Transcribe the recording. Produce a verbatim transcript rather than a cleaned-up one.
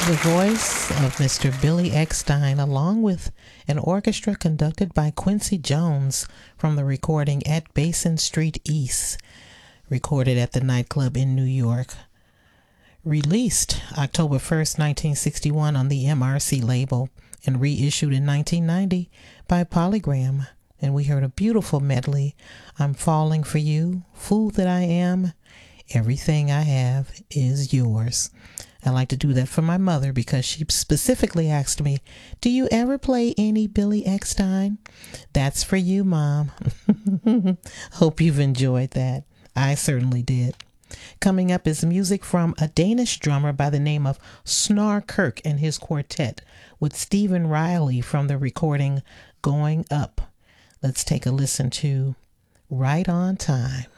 The voice of Mister Billy Eckstine, along with an orchestra conducted by Quincy Jones from the recording At Basin Street East, recorded at the nightclub in New York. Released October first, nineteen sixty-one on the M R C label and reissued in nineteen ninety by Polygram. And we heard a beautiful medley. I'm Falling for You, Fool That I Am, Everything I Have Is Yours. I like to do that for my mother because she specifically asked me, do you ever play any Billy Eckstine? That's for you, Mom. Hope you've enjoyed that. I certainly did. Coming up is music from a Danish drummer by the name of Snar Kirk and his quartet with Stephen Riley from the recording Going Up. Let's take a listen to Right on Time.